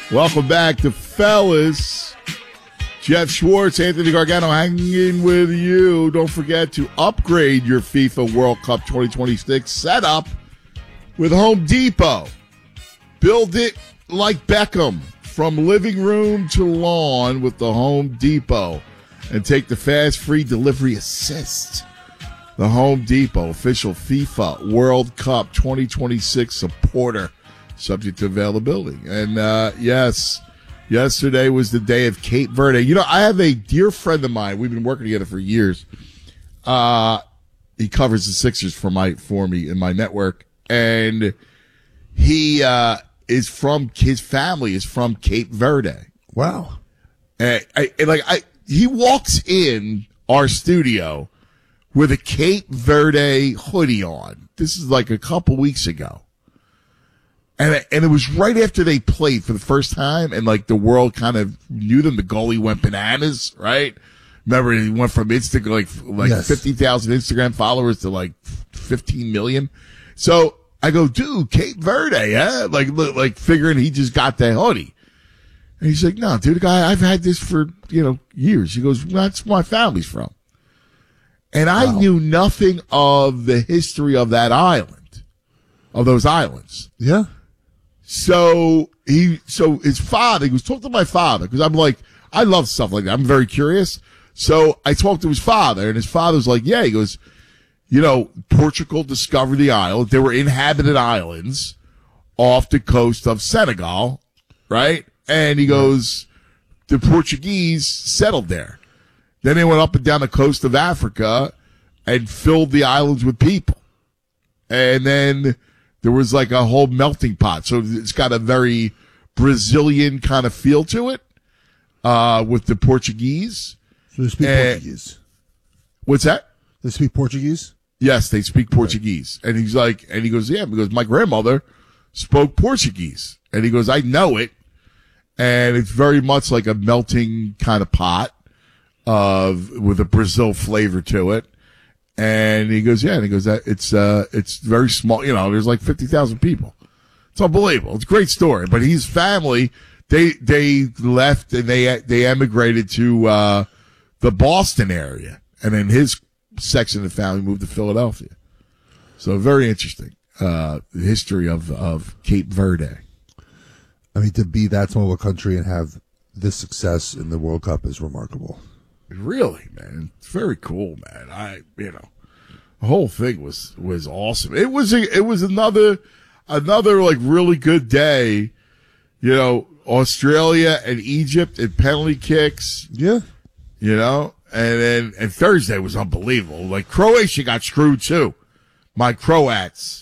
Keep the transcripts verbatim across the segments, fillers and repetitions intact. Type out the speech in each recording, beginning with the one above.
Welcome back to Fellas. Jeff Schwartz, Anthony Gargano hanging with you. Don't forget to upgrade your FIFA World Cup twenty twenty-six setup with Home Depot. Build it like Beckham, from living room to lawn with the Home Depot. And take the fast, free delivery assist. The Home Depot, official FIFA World Cup twenty twenty-six supporter, subject to availability. And, uh, yes, yesterday was the day of Cape Verde. You know, I have a dear friend of mine. We've been working together for years. Uh, he covers the Sixers for my, for me in my network. And he, uh, is from, his family is from Cape Verde. Wow. And I, and like, I, he walks in our studio with a Cape Verde hoodie on. This is like a couple weeks ago. And and it was right after they played for the first time, and like the world kind of knew them. The goalie went bananas, right? Remember, he went from Instagram, like, like yes. fifty thousand Instagram followers to like fifteen million. So I go, dude, Cape Verde, yeah? Like, like figuring he just got the hoodie. And he's like, no, dude, guy, I've had this for, you know, years. He goes, well, that's where my family's from. And I wow. knew nothing of the history of that island, of those islands. Yeah. So he, so his father, he was talking to my father, because I'm like, I love stuff like that. I'm very curious. So I talked to his father, and his father's like, yeah, he goes, you know, Portugal discovered the island. There were inhabited islands off the coast of Senegal, right? And he goes, the Portuguese settled there. Then they went up and down the coast of Africa and filled the islands with people. And then there was like a whole melting pot. So it's got a very Brazilian kind of feel to it, uh, with the Portuguese. So they speak and, Portuguese. What's that? They speak Portuguese? Yes, they speak Portuguese. And he's like, and he goes, yeah, because my grandmother spoke Portuguese. And he goes, I know it. And it's very much like a melting kind of pot of, with a Brazil flavor to it. And he goes, yeah, and he goes, that it's, uh, it's very small, you know, there's like fifty thousand people. It's unbelievable. It's a great story. But his family, they, they left and they, they emigrated to, uh, the Boston area. And then his section of the family moved to Philadelphia. So very interesting, uh, the history of, of Cape Verde. I mean, to be that small of a country and have this success in the World Cup is remarkable. Really, man. It's very cool, man. I, you know, the whole thing was, was awesome. It was, a, it was another, another like really good day. You know, Australia and Egypt and penalty kicks. Yeah. You know, and then, and Thursday was unbelievable. Like Croatia got screwed too. My Croats.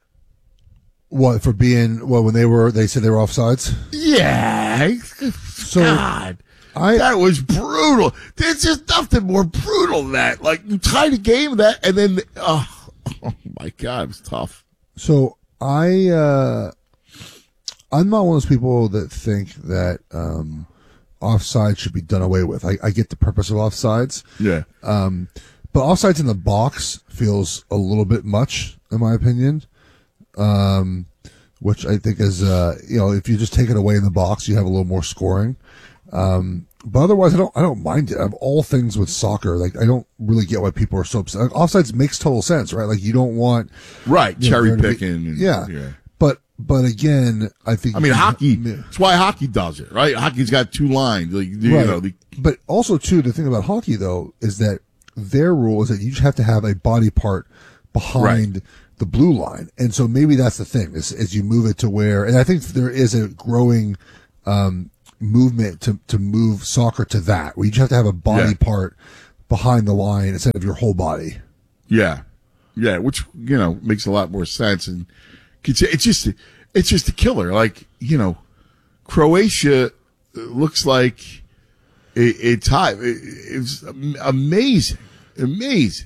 What, for being, well, when they were, they said they were offsides? Yeah. So, God. I, that was brutal. There's just nothing more brutal than that. Like, you tie the game that, and then, oh, oh my God, it was tough. So, I, uh, I'm not one of those people that think that, um, offsides should be done away with. I, I get the purpose of offsides. Yeah. Um, but offsides in the box feels a little bit much, in my opinion. Um, which I think is, uh, you know, if you just take it away in the box, you have a little more scoring. Um, but otherwise, I don't, I don't mind it. Of all things with soccer, like, I don't really get why people are so upset. Like, offsides makes total sense, right? Like, you don't want. Right, cherry know, picking. Be, and, yeah. yeah. But, but again, I think. I mean, hockey, that's why hockey does it, right? Hockey's got two lines. Like, you right. know, the, but also, too, the thing about hockey, though, is that their rule is that you just have to have a body part behind right. the blue line. And so maybe that's the thing, is, is you move it to where, and I think there is a growing, um, movement to, to move soccer to that, where you just have to have a body yeah. part behind the line instead of your whole body. Yeah. Yeah. Which, you know, makes a lot more sense. And it's just, it's just a killer. Like, you know, Croatia looks like it, it tied. It, it was amazing. Amazing.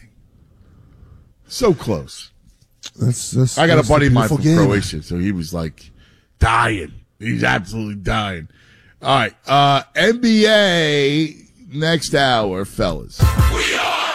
So close. That's, that's, I got that's a buddy of mine from game. Croatia, so he was like dying. He's absolutely dying. All right, uh, N B A next hour, fellas. We are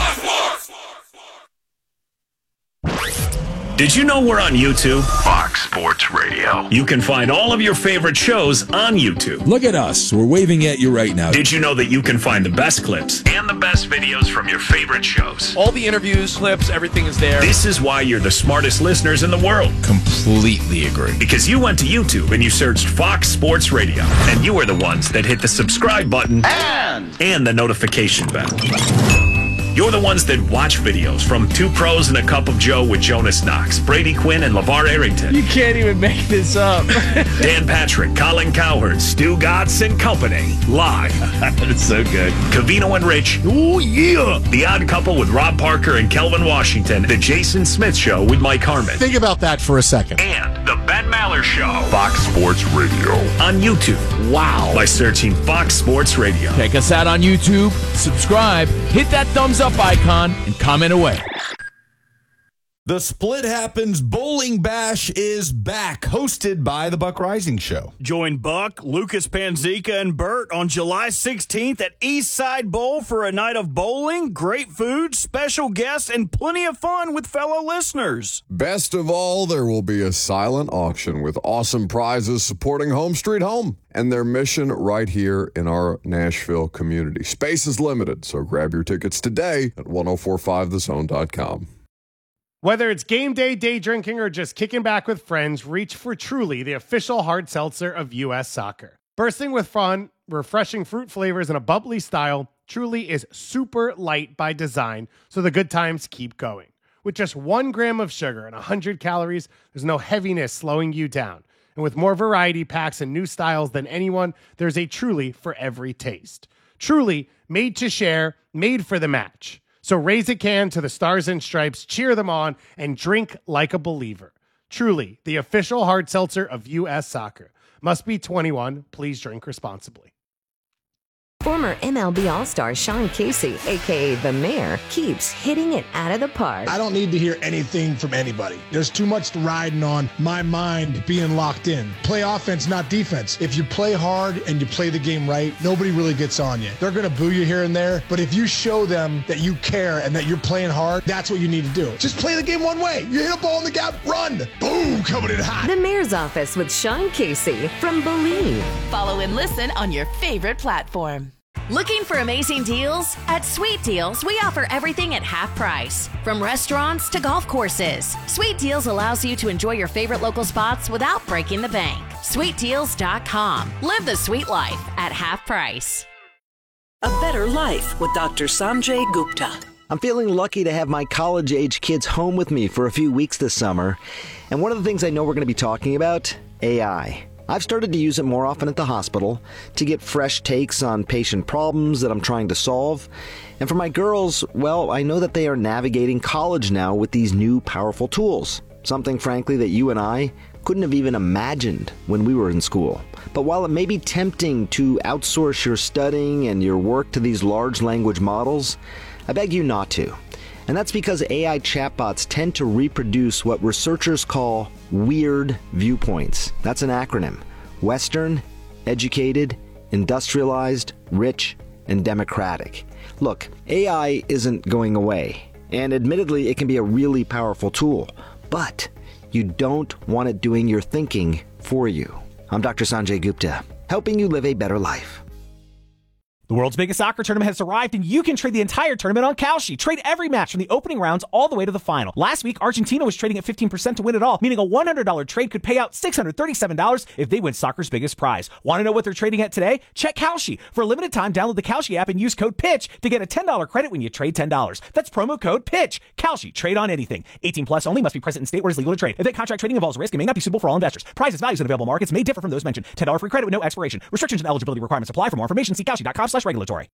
Fox. Did you know we're on YouTube? Fox Sports Radio. You can find all of your favorite shows on YouTube. Look at us. We're waving at you right now. Did you know that you can find the best clips and the best videos from your favorite shows? All the interviews, clips, everything is there. This is why you're the smartest listeners in the world. Completely agree. Because you went to YouTube and you searched Fox Sports Radio, and you were the ones that hit the subscribe button and, and the notification bell. You're the ones that watch videos from Two Pros and a Cup of Joe with Jonas Knox, Brady Quinn, and LeVar Arrington. You can't even make this up. Dan Patrick, Colin Cowherd, Stu Godson and Company. Live. That's so good. Covino and Rich. Ooh, yeah. The Odd Couple with Rob Parker and Kelvin Washington. The Jason Smith Show with Mike Harmon. Think about that for a second. And the Ben Maller Show. Fox Sports Radio. On YouTube. Wow. By searching Fox Sports Radio. Check us out on YouTube. Subscribe. Hit that thumbs up icon and comment away. The Split Happens Bowling Bash is back, hosted by the Buck Rising Show. Join Buck, Lucas Panzica, and Bert on July sixteenth at Eastside Bowl for a night of bowling, great food, special guests, and plenty of fun with fellow listeners. Best of all, there will be a silent auction with awesome prizes supporting Home Street Home and their mission right here in our Nashville community. Space is limited, so grab your tickets today at ten forty-five the zone dot com. Whether it's game day, day drinking, or just kicking back with friends, reach for Truly, the official hard seltzer of U S Soccer. Bursting with fun, refreshing fruit flavors, and a bubbly style, Truly is super light by design, so the good times keep going. With just one gram of sugar and one hundred calories, there's no heaviness slowing you down. And with more variety packs and new styles than anyone, there's a Truly for every taste. Truly, made to share, made for the match. So raise a can to the Stars and Stripes, cheer them on, and drink like a believer. Truly, the official hard seltzer of U S Soccer. Must be twenty-one. Please drink responsibly. Former M L B All-Star Sean Casey, a k a. The Mayor, keeps hitting it out of the park. I don't need to hear anything from anybody. There's too much riding on my mind being locked in. Play offense, not defense. If you play hard and you play the game right, nobody really gets on you. They're going to boo you here and there, but if you show them that you care and that you're playing hard, that's what you need to do. Just play the game one way. You hit a ball in the gap, run. Boom, coming in hot. The Mayor's Office with Sean Casey from Believe. Follow and listen on your favorite platform. Looking for amazing deals? At Sweet Deals, we offer everything at half price. From restaurants to golf courses, Sweet Deals allows you to enjoy your favorite local spots without breaking the bank. sweet deals dot com. Live the sweet life at half price. A better life with Doctor Sanjay Gupta. I'm feeling lucky to have my college-age kids home with me for a few weeks this summer. And one of the things I know we're going to be talking about, A I. I've started to use it more often at the hospital to get fresh takes on patient problems that I'm trying to solve. And for my girls, well, I know that they are navigating college now with these new powerful tools. Something, frankly, that you and I couldn't have even imagined when we were in school. But while it may be tempting to outsource your studying and your work to these large language models, I beg you not to. And that's because A I chatbots tend to reproduce what researchers call weird viewpoints. That's an acronym. Western, educated, industrialized, rich, and democratic. Look, A I isn't going away. And admittedly, it can be a really powerful tool. But you don't want it doing your thinking for you. I'm Doctor Sanjay Gupta, helping you live a better life. The world's biggest soccer tournament has arrived, and you can trade the entire tournament on Kalshi. Trade every match from the opening rounds all the way to the final. Last week, Argentina was trading at fifteen percent to win it all, meaning a one hundred dollars trade could pay out six hundred thirty-seven dollars if they win soccer's biggest prize. Want to know what they're trading at today? Check Kalshi. For a limited time, download the Kalshi app and use code PITCH to get a ten dollars credit when you trade ten dollars. That's promo code PITCH. Kalshi. Trade on anything. eighteen plus only. Must be present in state where it's legal to trade. If that contract trading involves risk, it may not be suitable for all investors. Prices, values, and available markets may differ from those mentioned. ten dollars free credit with no expiration. Restrictions and eligibility requirements apply. For more information, see kalshi dot com slash regulatory.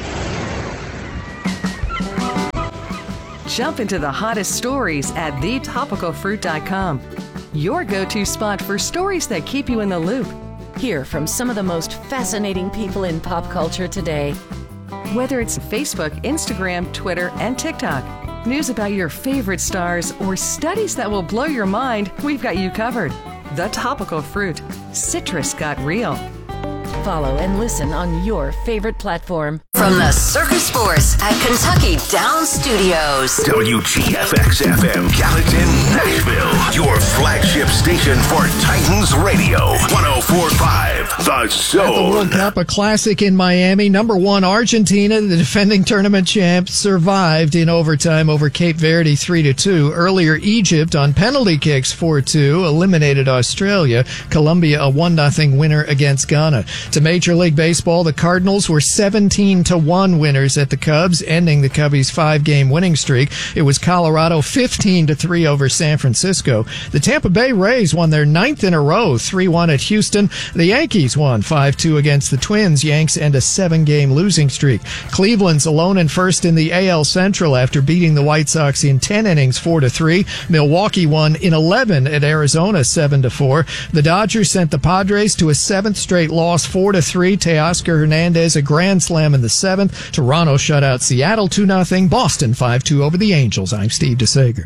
Jump into the hottest stories at the topical fruit dot com. Your go-to spot for stories that keep you in the loop. Hear from some of the most fascinating people in pop culture today. Whether it's Facebook, Instagram, Twitter, and TikTok, news about your favorite stars, or studies that will blow your mind, we've got you covered. The Topical Fruit. Citrus got real. Follow and listen on your favorite platform. From the Circus Force at Kentucky Downs Studios. W G F X F M, Gallatin, Nashville. Your flagship station for Titans Radio. one oh four point five, The Zone. At the World Cup, a classic in Miami. Number one, Argentina, the defending tournament champs, survived in overtime over Cape Verde three to two. Earlier, Egypt on penalty kicks four two eliminated Australia. Colombia a one nothing winner against Ghana. To Major League Baseball, the Cardinals were seventeen to one winners at the Cubs, ending the Cubbies' five-game winning streak. It was Colorado fifteen to three over San Francisco. The Tampa Bay Rays won their ninth in a row, three one at Houston. The Yankees won five two against the Twins. Yanks end a seven-game losing streak. Cleveland's alone in first in the A L Central after beating the White Sox in ten innings, four to three. Milwaukee won in eleven at Arizona, seven to four. The Dodgers sent the Padres to a seventh straight loss, four to three. Teoscar Hernandez a grand slam in the seventh. Toronto shut out Seattle two nothing. Boston five two over the Angels. I'm Steve DeSager.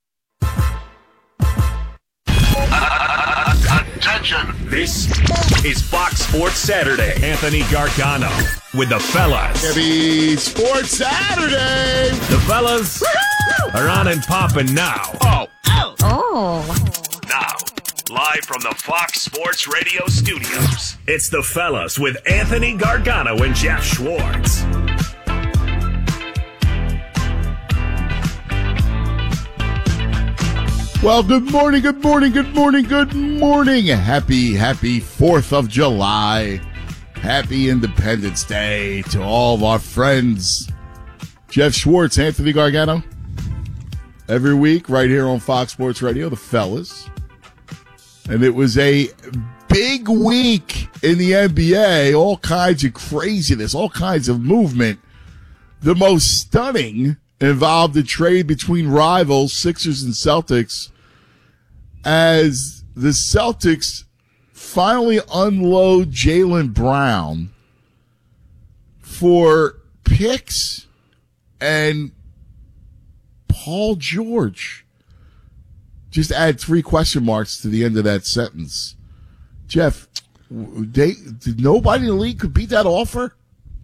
Attention. This is Fox Sports Saturday. Anthony Gargano with the fellas. Happy Sports Saturday. The fellas Woo-hoo! Are on and popping now. Oh. Oh. Oh. Now, live from the Fox Sports Radio studios, it's the fellas with Anthony Gargano and Jeff Schwartz. Well, good morning, good morning, good morning, good morning. Happy, happy fourth of July. Happy Independence Day to all of our friends. Jeff Schwartz, Anthony Gargano. Every week, right here on Fox Sports Radio, the fellas. And it was a big week in the N B A. All kinds of craziness, all kinds of movement. The most stunning involved a trade between rivals, Sixers and Celtics, as the Celtics finally unload Jaylen Brown for picks and Paul George. Just add three question marks to the end of that sentence. Jeff, they, did nobody in the league could beat that offer?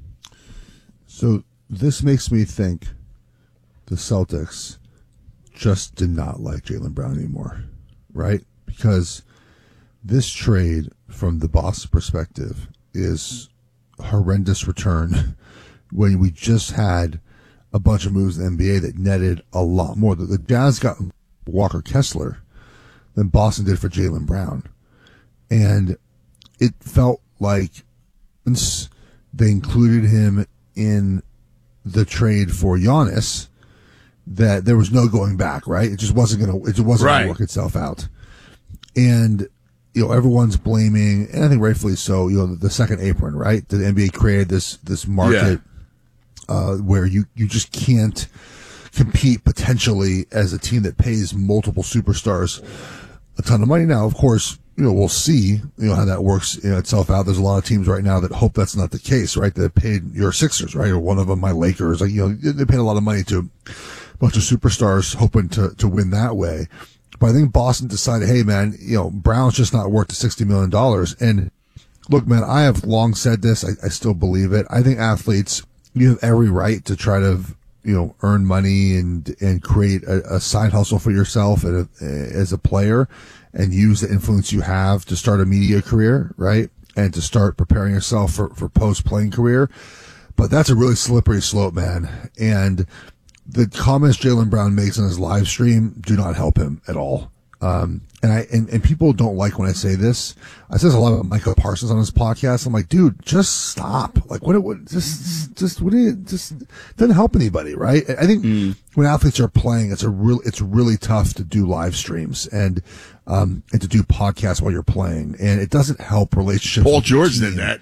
So this makes me think the Celtics just did not like Jaylen Brown anymore, right? Because this trade, from the Boston perspective, is a horrendous return when we just had a bunch of moves in the N B A that netted a lot more. The, the Jazz got Walker Kessler than Boston did for Jaylen Brown. And it felt like once they included him in the trade for Giannis, that there was no going back, right? It just wasn't going to, it just wasn't right. going to work itself out. And, you know, everyone's blaming, and I think rightfully so, you know, the, the second apron, right? The N B A created this, this market, yeah. uh, where you, you just can't compete potentially as a team that pays multiple superstars a ton of money. Now, of course, you know, we'll see, you know, how that works you know, itself out. There's a lot of teams right now that hope that's not the case, right? That paid your Sixers, right? Or one of them, my Lakers, like, you know, they paid a lot of money to a bunch of superstars hoping to, to win that way. But I think Boston decided, hey, man, you know, Brown's just not worth the sixty million dollars. And look, man, I have long said this. I, I still believe it. I think athletes, you have every right to try to, you know, earn money and, and create a, a side hustle for yourself as a, as a player and use the influence you have to start a media career, right? And to start preparing yourself for, for post-playing career. But that's a really slippery slope, man. And the comments Jaylen Brown makes on his live stream do not help him at all. Um, and I, and, and people don't like when I say this. I say this a lot about Michael Parsons on his podcast. I'm like, dude, just stop. Like, what, what, just, just, what do you, just, doesn't help anybody, right? I think mm. when athletes are playing, it's a real, it's really tough to do live streams and, um, and to do podcasts while you're playing. And it doesn't help relationships. Paul George did that.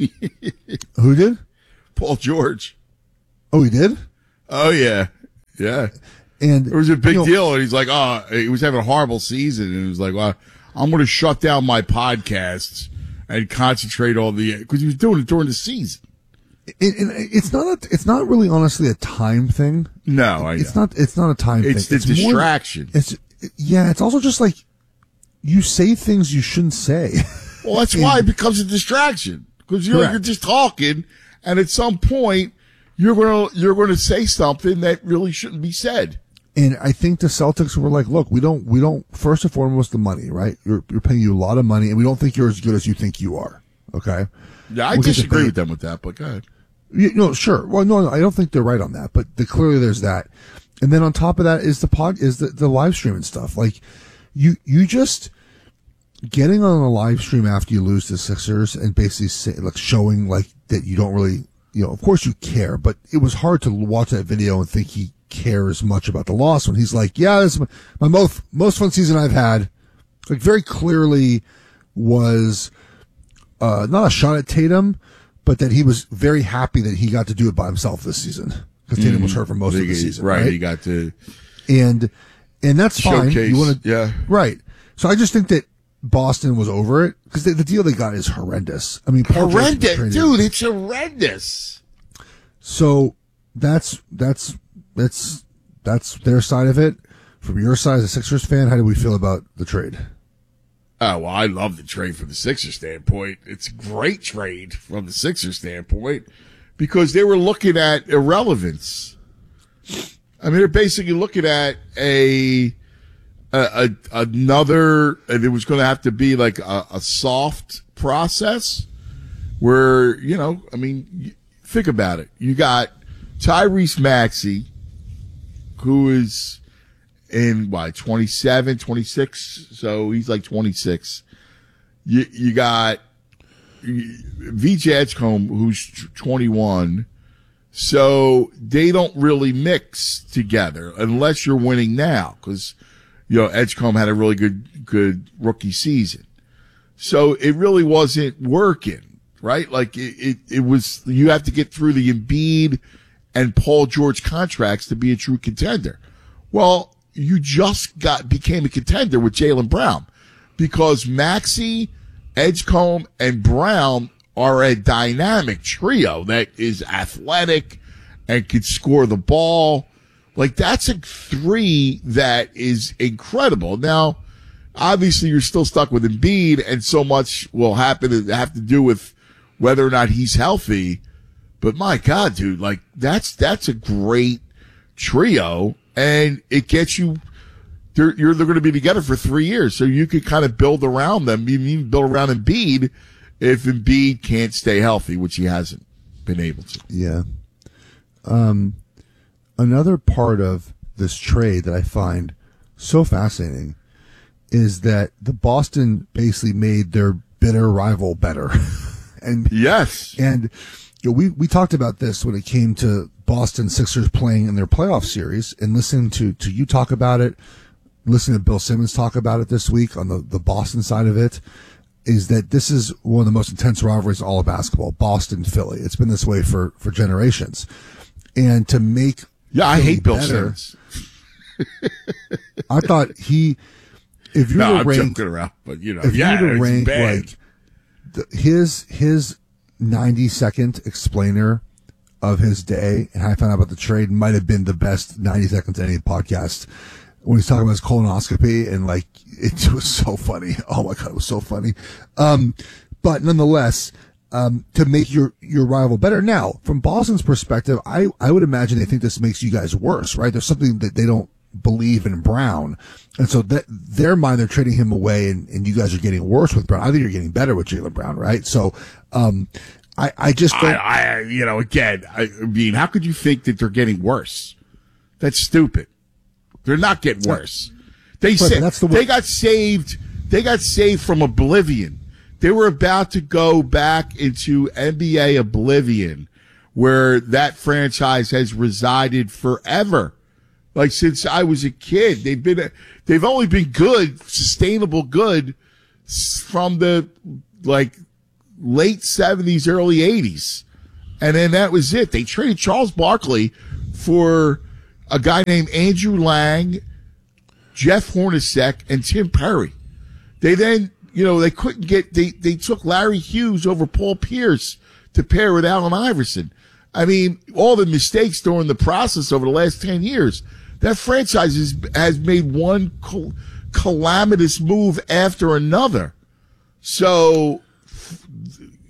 Who did? Paul George. Oh, he did? Oh, yeah. Yeah. And it was a big you know, deal. And he's like, oh, he was having a horrible season. And he was like, well, I'm going to shut down my podcasts and concentrate on the, because he was doing it during the season. It, it, it's not a, it's not really honestly a time thing. No, I it's know. not, it's not a time it's thing. It's the distraction. More, it's, yeah. It's also just like you say things you shouldn't say. Well, that's why it becomes a distraction. because you know, Correct. you're just talking, and at some point you're gonna you're gonna say something that really shouldn't be said. And I think the Celtics were like, look, we don't, we don't, first and foremost, the money, right? You're, you're paying you a lot of money, and we don't think you're as good as you think you are. Okay? Yeah, I We'll get to disagree pay- with them with that, but go ahead. You, no, sure. Well, no, no, I don't think they're right on that, but the, clearly there's that. And then on top of that is the pod, is the, the live stream and stuff. Like, you, you just getting on a live stream after you lose to Sixers and basically say, like, showing like that you don't really, you know, of course you care, but it was hard to watch that video and think he cares much about the loss when he's like, yeah, this is my, my most, most fun season I've had. Like, very clearly was, uh, not a shot at Tatum, but that he was very happy that he got to do it by himself this season because Tatum was hurt for most of the season. Right, Right. he got to And, and that's fine. showcase. You want to, yeah. right. So I just think that Boston was over it because the, the deal they got is horrendous. I mean, Paul George was horrendous, traded- dude. It's horrendous. So that's that's that's that's their side of it. From your side as a Sixers fan, how do we feel about the trade? Oh, well, I love the trade from the Sixers standpoint. It's a great trade from the Sixers standpoint because they were looking at irrelevance. I mean, they're basically looking at a, a, a another, and it was going to have to be like a, a soft process where, you know, I mean, think about it. You got Tyrese Maxey, who is in what, twenty-seven, twenty-six, so he's like twenty-six. You you got V J Edgecombe, who's twenty-one. So they don't really mix together unless you're winning now, because you know Edgecombe had a really good good rookie season. So it really wasn't working, right? Like it, it, it was. You have to get through the Embiid and Paul George contracts to be a true contender. Well, you just got became a contender with Jaylen Brown because Maxey, Edgecombe, and Brown are a dynamic trio that is athletic and can score the ball. Like, that's a three that is incredible. Now, obviously, you're still stuck with Embiid, and so much will happen to have to do with whether or not he's healthy. But my God, dude, like, that's that's a great trio. And it gets you, they're, you're, they're going to be together for three years. So you could kind of build around them. You can build around Embiid if Embiid can't stay healthy, which he hasn't been able to. Yeah. Um, another part of this trade that I find so fascinating is that the Boston basically made their bitter rival better. and yes. And you know, we, we talked about this when it came to Boston Sixers playing in their playoff series, and listening to, to you talk about it, listening to Bill Simmons talk about it this week on the, the Boston side of it, is that this is one of the most intense rivalries in all of basketball, Boston, Philly. It's been this way for, for generations. And to make Yeah, I Philly hate Bill better, Simmons. I thought he, if you No, were I'm ranked, joking around, but you know, if yeah, you were it's ranked bad. like the, his his ninety second explainer of his day, and how I found out about the trade might have been the best ninety seconds of any podcast when he's talking about his colonoscopy, and like it was so funny. Oh my God, it was so funny. Um, but nonetheless, um, to make your, your rival better. Now, from Boston's perspective, I, I would imagine they think this makes you guys worse, right? There's something that they don't believe in Brown. And so that their mind, they're trading him away, and, and you guys are getting worse with Brown. I think you're getting better with Jaylen Brown, right? So, um, I, I just don't. I, I, you know, again, I mean, how could you think that they're getting worse? That's stupid. They're not getting worse. They Right, said but that's the way- they got saved. They got saved from oblivion. They were about to go back into N B A oblivion, where that franchise has resided forever. Like, since I was a kid, they've been, they've only been good, sustainable good from the, like, late seventies, early eighties. And then that was it. They traded Charles Barkley for a guy named Andrew Lang, Jeff Hornacek, and Tim Perry. They then, you know, they couldn't get, they, they took Larry Hughes over Paul Pierce to pair with Allen Iverson. I mean, all the mistakes during the process over the last ten years. That franchise has, has made one cal- calamitous move after another. So,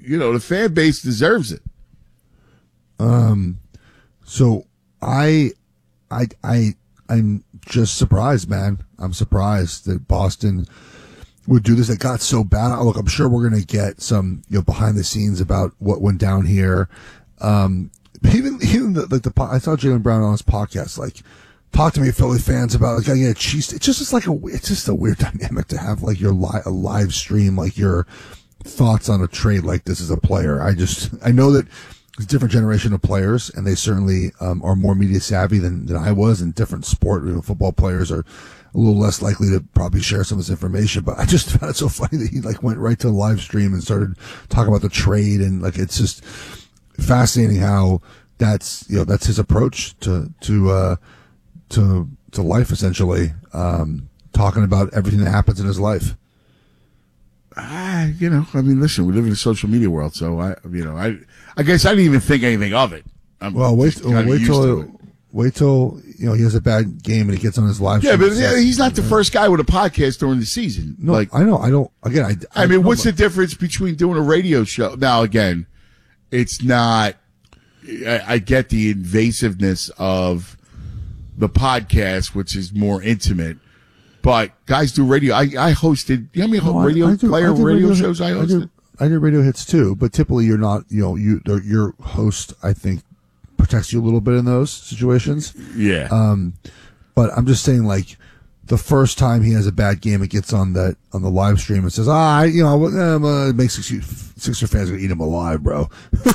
you know, the fan base deserves it. Um, so I, I, I, I'm just surprised, man. I'm surprised that Boston would do this. It got so bad. Look, I'm sure we're going to get some, you know, behind the scenes about what went down here. Um, even, even the, like the, I saw Jaylen Brown on his podcast, like, talk to me, Philly fans, about like, yeah, cheese. It's just, it's like a, it's just a weird dynamic to have like your li- a live stream, like your thoughts on a trade like this as a player. I just, I know that it's a different generation of players, and they certainly um, are more media savvy than, than I was, and different sport. You know, football players are a little less likely to probably share some of this information. But I just found it so funny that he like went right to the live stream and started talking about the trade, and like it's just fascinating how that's, you know, that's his approach to to uh, to to life, essentially, um, talking about everything that happens in his life. Ah, you know, I mean, listen, we live in a social media world, so I, you know, I, I guess I didn't even think anything of it. I'm well, wait, well, wait till, wait till you know he has a bad game and he gets on his live. Yeah, stream. but yeah, he's not the first guy with a podcast during the season. No, like, I know, I don't. Again, I, I, I mean, know, what's the difference between doing a radio show? Now, again, it's not. I, I get the invasiveness of the podcast, which is more intimate. But guys do radio. I, I hosted. You know how many No, radio I, I do, player I do radio, radio shows I hosted? I do, I do radio hits too, but typically you're not. You know, you your host, I think, protects you a little bit in those situations. Yeah. Um, but I'm just saying, like, the first time he has a bad game, it gets on that on the live stream and says, "Ah, you know, um, uh, it makes Sixer fans gonna eat him alive, bro."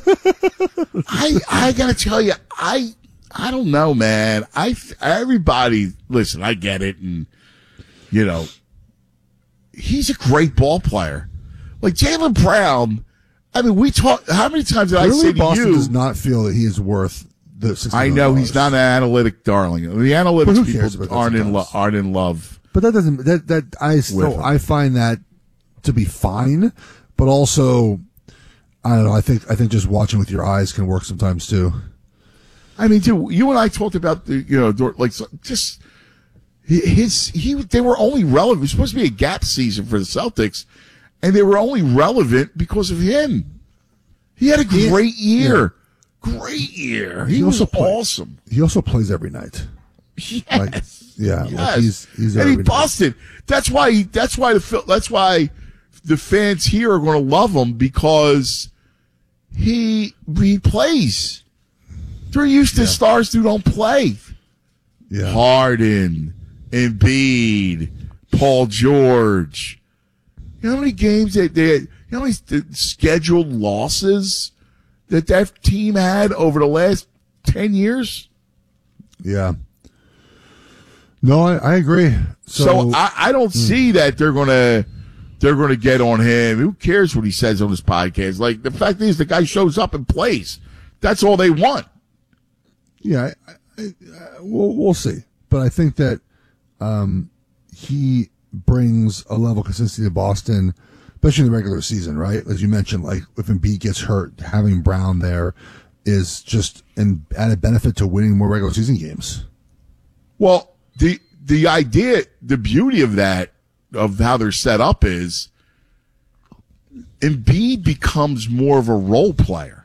I I gotta tell you, I I don't know, man. I everybody listen. I get it, and you know, he's a great ball player. Like Jaylen Brown. I mean, we talk. How many times did Clearly I say to Boston you? does not feel that he is worth the sixty I know he's not an analytic darling. The analytics people aren't in love. Aren't in love. But that doesn't. That that I still I find that to be fine, but also I don't know. I think I think just watching with your eyes can work sometimes too. I mean, dude, you and I talked about the you know like just his he they were only relevant. It was supposed to be a gap season for the Celtics, and they were only relevant because of him. He had a great year. Yeah. Great year. He, he was also awesome. Play, he also plays every night. Yes. Like, yeah. Yes. Like he's he's and he night. busted. That's why. He, that's why the that's why the fans here are going to love him because he he plays. They're used to yeah. stars who don't play. Yeah. Harden, Embiid, Paul George. You know how many games they they had, you know how many scheduled losses that that team had over the last ten years? Yeah. No, I, I agree. So, so I, I don't hmm. see that they're gonna they're gonna get on him. Who cares what he says on his podcast? Like the fact is, the guy shows up and plays. That's all they want. Yeah, I, I, I, we'll we'll see. But I think that um, he brings a level of consistency to Boston, especially in the regular season, right? As you mentioned, like if Embiid gets hurt, having Brown there is just an added benefit to winning more regular season games. Well, the the idea, the beauty of that, of how they're set up is Embiid becomes more of a role player,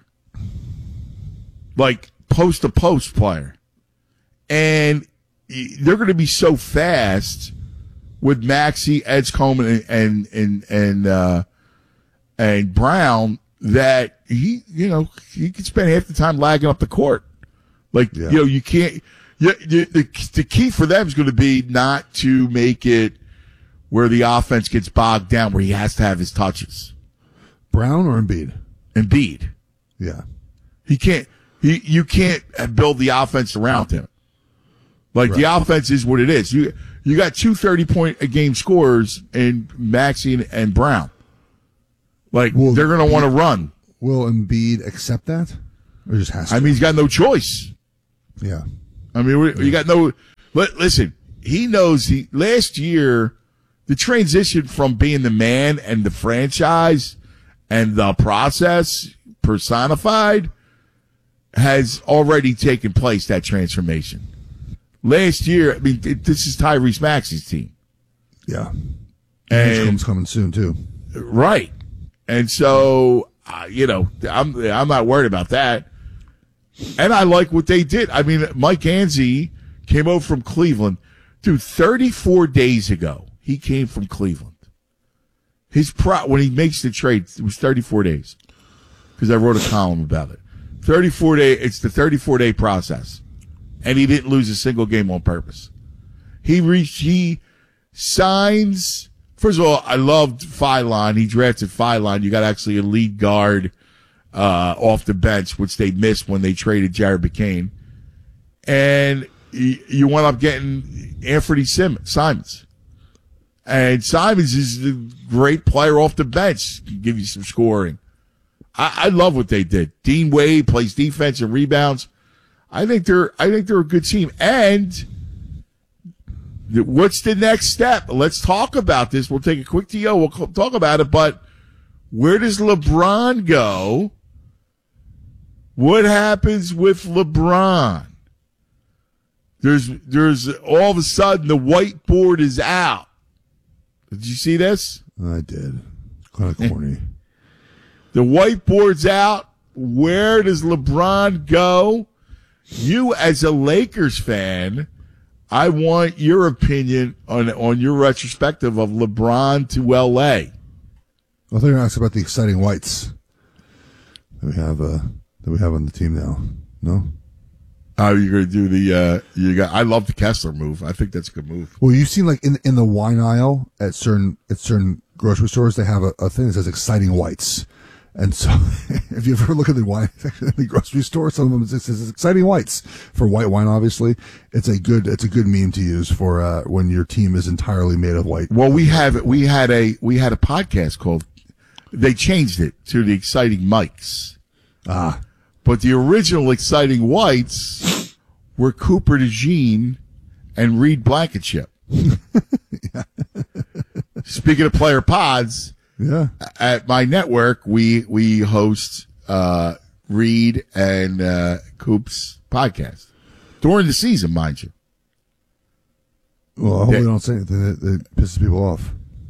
like post to post player, and they're going to be so fast with Maxey, Edgecombe, and and and and, uh, and Brown that he, you know, he could spend half the time lagging up the court. Like yeah. you know, you can't. You, you, the the key for them is going to be not to make it where the offense gets bogged down, where he has to have his touches. Brown or Embiid? Embiid. Yeah, he can't. He you can't build the offense around him. Like right. the offense is what it is. You you got two thirty-point a game scorers in Maxey and, and Brown. Like will, they're going to want to run. Will Embiid accept that, or just has to? I mean, he's got no choice. Yeah. I mean, we, you got no. Listen, he knows. He last year, the transition from being the man and the franchise and the process personified has already taken place. That transformation. Last year, I mean, this is Tyrese Maxey's team. Yeah. And Edgecombe's coming soon, too. Right. And so uh, you know, I'm I'm not worried about that. And I like what they did. I mean, Mike Anzi came over from Cleveland. Dude, thirty-four days ago, he came from Cleveland. His pro when he makes the trade, it was thirty-four days. Because I wrote a column about it. thirty-four day, it's the thirty-four day process. And he didn't lose a single game on purpose. He reached, he signs, first of all, I loved Philon. He drafted Philon. You got actually a lead guard, uh, off the bench, which they missed when they traded Jared McCain. And you, you went up getting Anthony Sim, Simons. And Simons is a great player off the bench. Can give you some scoring. I, I love what they did. Dean Wade plays defense and rebounds. I think they're, I think they're a good team. And what's the next step? Let's talk about this. We'll take a quick T O. We'll talk about it. But where does LeBron go? What happens with LeBron? There's, there's all of a sudden the whiteboard is out. Did you see this? I did. Kind of corny. The whiteboard's out. Where does LeBron go? You, as a Lakers fan, I want your opinion on on your retrospective of LeBron to L A. I thought you were going to ask about the exciting whites that we have uh, that we have on the team now. No. Oh, you're going to do the, uh, you got, I love the Kessler move. I think that's a good move. Well, you've seen like in, in the wine aisle at certain, at certain grocery stores, they have a, a thing that says exciting whites. And so if you ever look at the wine section in the grocery store, some of them it says exciting whites for white wine, obviously. It's a good, it's a good meme to use for, uh, when your team is entirely made of white. Well, we have, we had a, we had a podcast called, they changed it to the Exciting Mics. Ah. But the original Exciting Whites were Cooper DeJean and Reed Blankenship. Yeah. Speaking of player pods, yeah, at my network, we, we host, uh, Reed and, uh, Coop's podcast during the season, mind you. Well, I hope they, we don't say anything that, that pisses people off.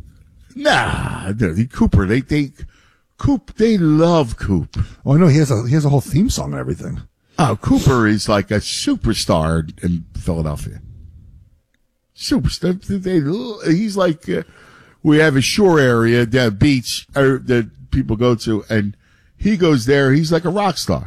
Nah, the, Cooper, they, they, Coop, they love Coop. Oh, I know. He has a, he has a whole theme song and everything. Oh, Cooper is like a superstar in Philadelphia. Superstar. They, he's like, uh, we have a shore area, the beach, or that people go to, and he goes there. He's like a rock star.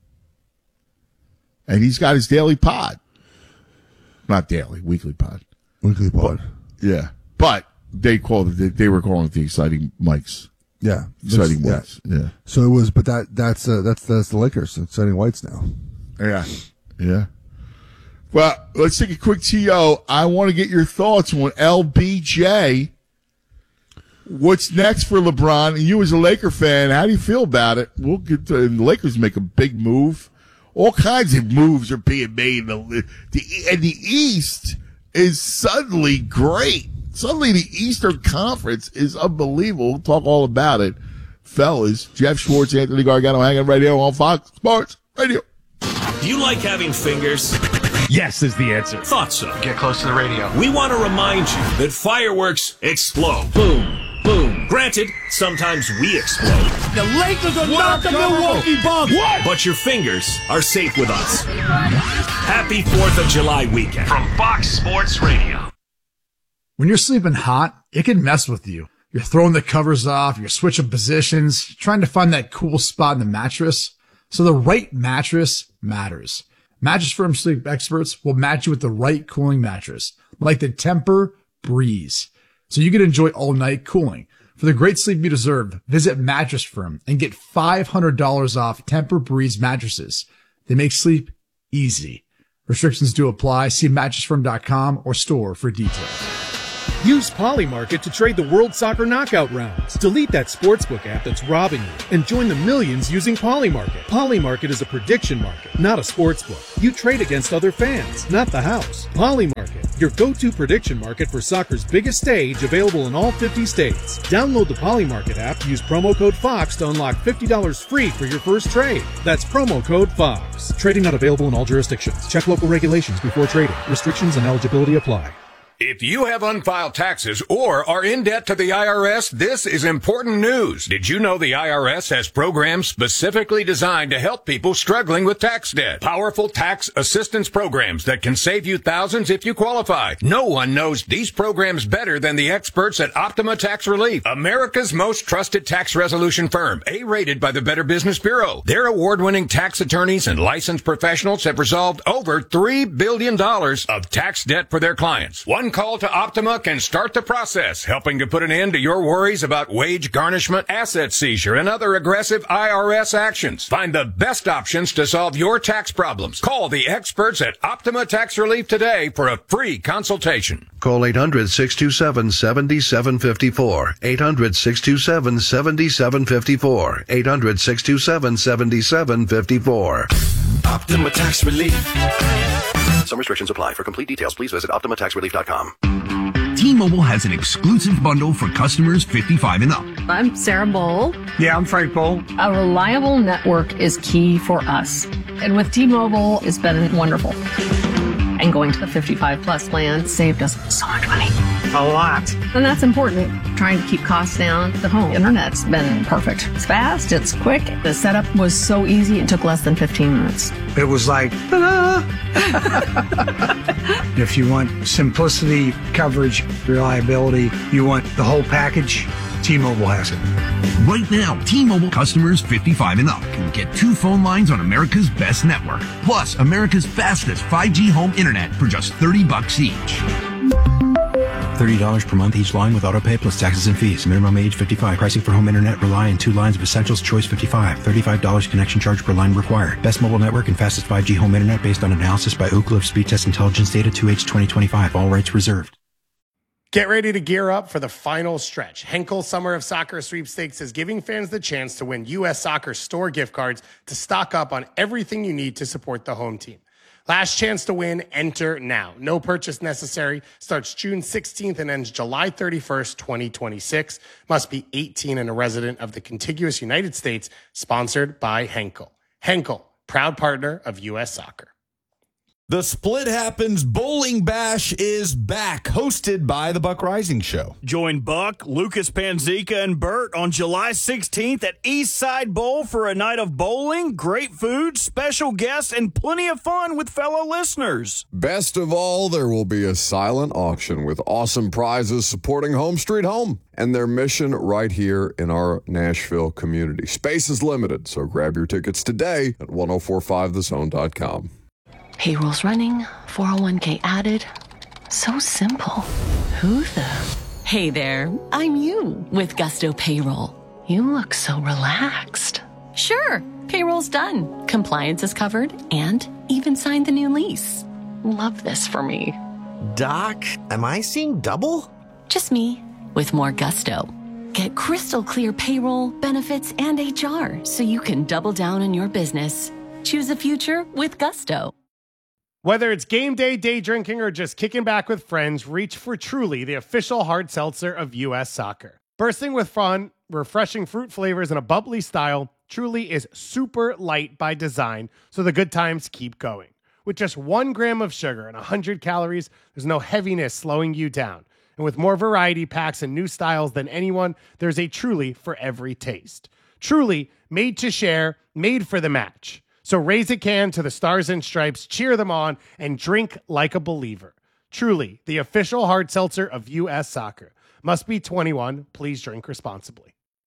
And he's got his daily pod. Not daily, weekly pod. Weekly pod. But, yeah. But they called it, they were calling it the Exciting Mics. Yeah. Exciting Whites. Yeah. yeah. So it was, but that, that's, uh, that's, that's the Lakers. Exciting Whites now. Yeah. Yeah. Well, let's take a quick T O. I want to get your thoughts on L B J. What's next for LeBron? And you as a Laker fan, how do you feel about it? We'll get to, the Lakers make a big move. All kinds of moves are being made. The, the, and the East is suddenly great. Suddenly the Eastern Conference is unbelievable. We'll talk all about it. Fellas, Jeff Schwartz, Anthony Gargano hanging right here on Fox Sports Radio. Do you like having fingers? Yes is the answer. Thought so. Get close to the radio. We want to remind you that fireworks explode. Boom, boom. Granted, sometimes we explode. The Lakers are not the Milwaukee Bucks. What? But your fingers are safe with us. Happy fourth of July weekend from Fox Sports Radio. When you're sleeping hot, it can mess with you. You're throwing the covers off, you're switching positions, trying to find that cool spot in the mattress. So the right mattress matters. Mattress Firm sleep experts will match you with the right cooling mattress, like the Tempur-Breeze, so you can enjoy all night cooling. For the great sleep you deserve, visit Mattress Firm and get five hundred dollars off Tempur-Breeze mattresses. They make sleep easy. Restrictions do apply. See mattress firm dot com or store for details. Use Polymarket to trade the World Soccer Knockout rounds. Delete that sportsbook app that's robbing you and join the millions using Polymarket. Polymarket is a prediction market, not a sportsbook. You trade against other fans, not the house. Polymarket, your go-to prediction market for soccer's biggest stage, available in all fifty states. Download the Polymarket app, use promo code FOX to unlock fifty dollars free for your first trade. That's promo code FOX. Trading not available in all jurisdictions. Check local regulations before trading. Restrictions and eligibility apply. If you have unfiled taxes or are in debt to the I R S, this is important news. Did you know the I R S has programs specifically designed to help people struggling with tax debt? Powerful tax assistance programs that can save you thousands if you qualify. No one knows these programs better than the experts at Optima Tax Relief, America's most trusted tax resolution firm, A-rated by the Better Business Bureau. Their award-winning tax attorneys and licensed professionals have resolved over three billion dollars of tax debt for their clients. One call to Optima can start the process, helping to put an end to your worries about wage garnishment, asset seizure, and other aggressive I R S actions. Find the best options to solve your tax problems. Call the experts at Optima Tax Relief today for a free consultation. Call eight hundred, six two seven, seven seven five four. eight hundred, six two seven, seven seven five four. eight hundred, six two seven, seven seven five four. Optima Tax Relief. Some restrictions apply. For complete details, please visit Optima Tax Relief dot com. T-Mobile has an exclusive bundle for customers fifty-five and up. I'm Sarah Bowl. Yeah, I'm Frank Bowl. A reliable network is key for us. And with T-Mobile, it's been wonderful. And going to the fifty-five plus plan saved us so much money. A lot. And that's important. Trying to keep costs down. The home internet's been perfect. It's fast, it's quick. The setup was so easy, it took less than fifteen minutes. It was like, ta-da! If you want simplicity, coverage, reliability, you want the whole package, T-Mobile has it. Right now, T-Mobile customers fifty-five and up can get two phone lines on America's best network, plus America's fastest five G home internet for just thirty bucks each. thirty dollars per month each line with autopay plus taxes and fees. Minimum age fifty-five. Pricing for home internet rely on two lines of Essentials Choice fifty-five. thirty-five dollars connection charge per line required. Best mobile network and fastest five G home internet based on analysis by Ookla of Speed Test Intelligence Data two H twenty twenty-five. All rights reserved. Get ready to gear up for the final stretch. Henkel Summer of Soccer Sweepstakes is giving fans the chance to win U S Soccer store gift cards to stock up on everything you need to support the home team. Last chance to win, enter now. No purchase necessary. Starts June sixteenth and ends July thirty-first, twenty twenty-six. Must be eighteen and a resident of the contiguous United States. Sponsored by Henkel. Henkel, proud partner of U S Soccer. The Split Happens Bowling Bash is back, hosted by the Buck Rising Show. Join Buck, Lucas Panzica, and Bert on July sixteenth at Eastside Bowl for a night of bowling, great food, special guests, and plenty of fun with fellow listeners. Best of all, there will be a silent auction with awesome prizes supporting Home Street Home and their mission right here in our Nashville community. Space is limited, so grab your tickets today at ten forty-five the zone dot com. Payroll's running, four oh one k added. So simple. Who the? Hey there, I'm you with Gusto Payroll. You look so relaxed. Sure, payroll's done. Compliance is covered and even signed the new lease. Love this for me. Doc, am I seeing double? Just me with more Gusto. Get crystal clear payroll, benefits, and H R so you can double down on your business. Choose a future with Gusto. Whether it's game day, day drinking, or just kicking back with friends, reach for Truly, the official hard seltzer of U S Soccer. Bursting with fun, refreshing fruit flavors, and a bubbly style, Truly is super light by design, so the good times keep going. With just one gram of sugar and one hundred calories, there's no heaviness slowing you down. And with more variety packs and new styles than anyone, there's a Truly for every taste. Truly, made to share, made for the match. So raise a can to the Stars and Stripes, cheer them on, and drink like a believer. Truly, the official hard seltzer of U S Soccer. Must be twenty-one. Please drink responsibly.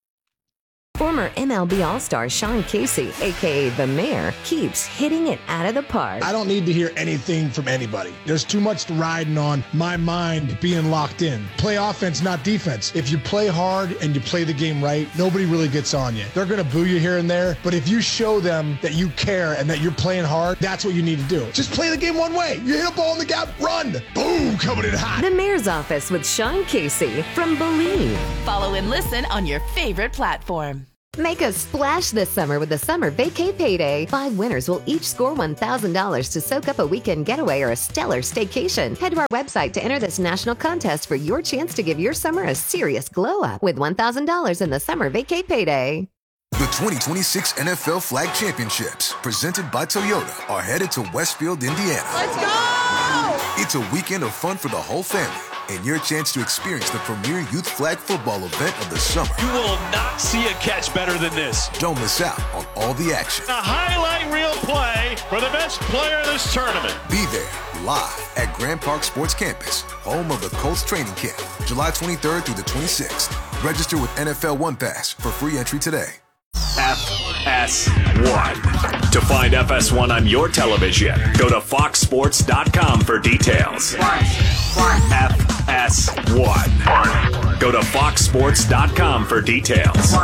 Former M L B All-Star Sean Casey, a k a. The Mayor, keeps hitting it out of the park. I don't need to hear anything from anybody. There's too much riding on my mind being locked in. Play offense, not defense. If you play hard and you play the game right, nobody really gets on you. They're going to boo you here and there, but if you show them that you care and that you're playing hard, that's what you need to do. Just play the game one way. You hit a ball in the gap, run. Boom, coming in hot. The Mayor's Office with Sean Casey from Believe. Follow and listen on your favorite platform. Make a splash this summer with the Summer Vacay Payday. Five winners will each score one thousand dollars to soak up a weekend getaway or a stellar staycation. Head to our website to enter this national contest for your chance to give your summer a serious glow up with one thousand dollars in the Summer Vacay Payday. The twenty twenty-six N F L Flag Championships, presented by Toyota, are headed to Westfield, Indiana. Let's go! It's a weekend of fun for the whole family and your chance to experience the premier youth flag football event of the summer. You will not see a catch better than this. Don't miss out on all the action. A highlight reel play for the best player in this tournament. Be there live at Grand Park Sports Campus, home of the Colts training camp, July twenty-third through the twenty-sixth. Register with N F L One Pass for free entry today. F S one. To find F S one on your television, go to fox sports dot com for details. F S one. Go to fox sports dot com for details.